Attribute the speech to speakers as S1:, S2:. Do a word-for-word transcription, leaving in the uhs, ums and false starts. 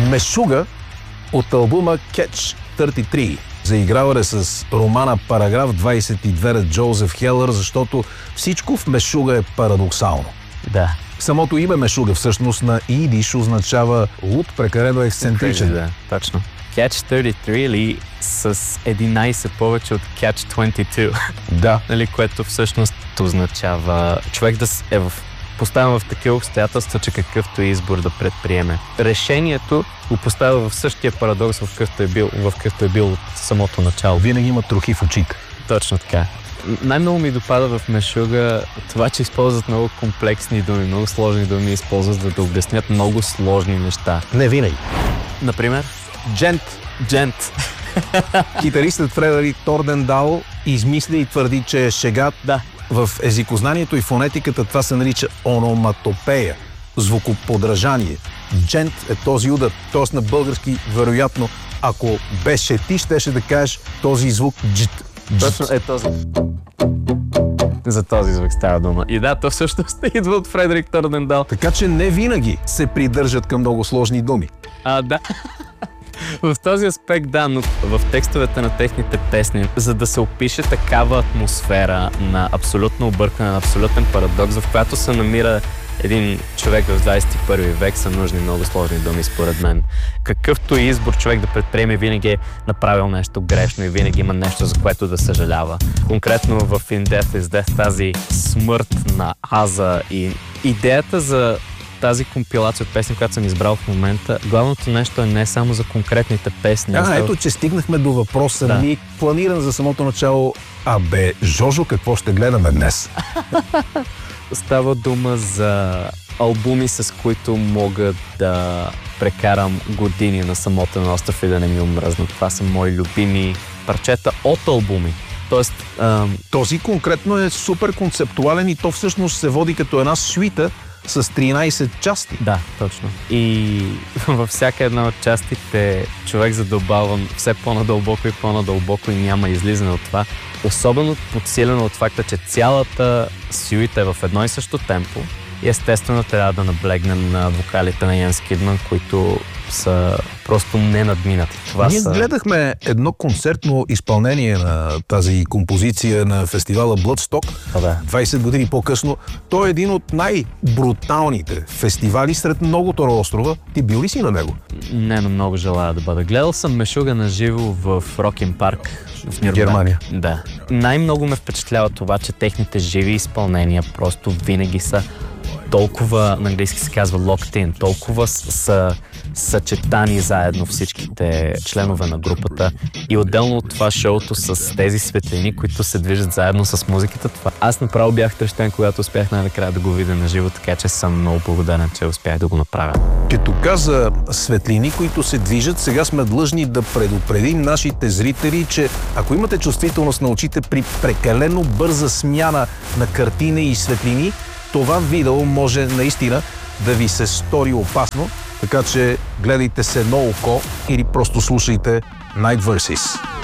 S1: Мешуга от албума Catch тридесет и три. Заигравал е с романа Параграф двадесет и две на Джозеф Хелър, защото всичко в Мешуга е парадоксално.
S2: Да.
S1: Самото име Мешуга всъщност на идиш означава луд, прекалено ексцентричен.
S2: Да, точно. Catch тридесет и три или с единадесет повече от Catch двадесет и две.
S1: Да.
S2: Нали, което всъщност означава човек да е в поставя в такива обстоятелства, че какъвто избор да предприеме. Решението го поставя в същия парадокс, в какъвто е бил, в какъвто е бил от самото начало.
S1: Винаги има трохи в очите.
S2: Точно така. Най-много ми допада в Мешуга това, че използват много комплексни думи, много сложни думи, използват за да обяснят много сложни неща.
S1: Не винаги.
S2: Например?
S1: Джент.
S2: Джент.
S1: Китаристът Фредерик Тордендал измисля и твърди, че е шега.
S2: Да.
S1: В езикознанието и фонетиката това се нарича ономатопея, звукоподражание. Джент е този удар, т.е. на български, вероятно, ако беше ти, щеше да кажеш този звук джит.
S2: Точно е този. За този звук става дума. И да, то всъщност идва от Фредерик Тордендал.
S1: Така че не винаги се придържат към много сложни думи.
S2: А, да. В този аспект, да, но в текстовете на техните песни, за да се опише такава атмосфера на абсолютно объркване, на абсолютен парадокс, в която се намира един човек в двадесет и първи век, са нужни много сложни думи, според мен. Какъвто и избор човек да предприеме, винаги е направил нещо грешно и винаги има нещо, за което да съжалява. Конкретно в In Death is Death, тази смърт на Аза и идеята за тази компилация от песни, която съм избрал в момента, главното нещо е не само за конкретните песни.
S1: А, ето, че стигнахме до въпроса да. ми, планиран за самото начало. А бе, Жожо, какво ще гледаме днес?
S2: Става дума за албуми, с които мога да прекарам години на самотен остров и да не ми омръзнат. Това са мои любими парчета от албуми. Тоест, ам...
S1: този конкретно е супер концептуален и то всъщност се води като една суита с тринадесет части.
S2: Да, точно. И във всяка една от частите човек задълбава все по-надълбоко и по-надълбоко и няма излизане от това. Особено подсилено от факта, че цялата сюита е в едно и също темпо и естествено трябва да наблегнем на вокалите на Йенс Кидман, които са просто ненадминати. Това
S1: Ние
S2: са...
S1: гледахме едно концертно изпълнение на тази композиция на фестивала Bloodstock.
S2: А, да.
S1: двадесет години по-късно. Той е един от най-бруталните фестивали сред многото на острова. Ти бил ли си на него?
S2: Не, но много желая да бъда. Гледал съм Мешуга на живо в Рокин парк в Нюрнберг.
S1: Германия.
S2: Да. Най-много ме впечатлява това, че техните живи изпълнения просто винаги са толкова, на английски се казва locked in, толкова са съчетани заедно всичките членове на групата и отделно от това шоуто с тези светлини, които се движат заедно с музиката. Това. Аз направо бях трещен, когато успях най-накрая да го видя на живо, така че съм много благодарен, че успях да го направя.
S1: Като каза светлини, които се движат, сега сме длъжни да предупредим нашите зрители, че ако имате чувствителност на очите при прекалено бърза смяна на картини и светлини, това видео може наистина да ви се стори опасно, така че гледайте се едно око или просто слушайте Night Verses.